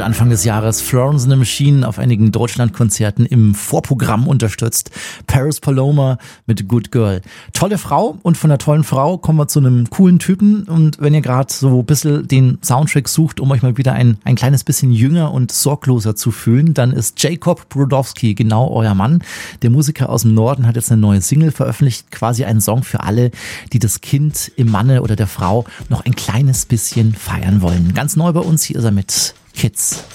Anfang des Jahres Florence and the Machine auf einigen Deutschlandkonzerten im Vorprogramm unterstützt. Paris Paloma mit Good Girl. Tolle Frau, und von einer tollen Frau kommen wir zu einem coolen Typen. Und wenn ihr gerade so ein bisschen den Soundtrack sucht, um euch mal wieder ein kleines bisschen jünger und sorgloser zu fühlen, dann ist Jacob Brodowski genau euer Mann. Der Musiker aus dem Norden hat jetzt eine neue Single veröffentlicht, quasi ein Song für alle, die das Kind im Manne oder der Frau noch ein kleines bisschen feiern wollen. Ganz neu bei uns, hier ist er mit Kids.